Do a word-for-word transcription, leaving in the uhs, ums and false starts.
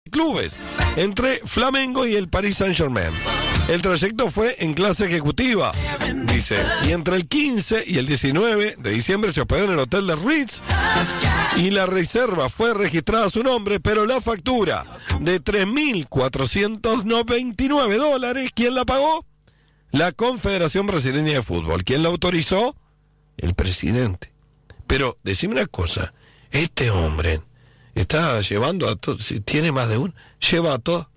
clubes, entre Flamengo y el Paris Saint-Germain. El trayecto fue en clase ejecutiva, dice, y entre el quince y el diecinueve de diciembre se hospedó en el hotel de Ritz y la reserva fue registrada a su nombre, pero la factura de tres mil cuatrocientos veintinueve dólares, ¿quién la pagó? La Confederación Brasileña de Fútbol. ¿Quién la autorizó? El presidente. Pero, decime una cosa, este hombre está llevando a todos, si tiene más de uno, lleva a todos,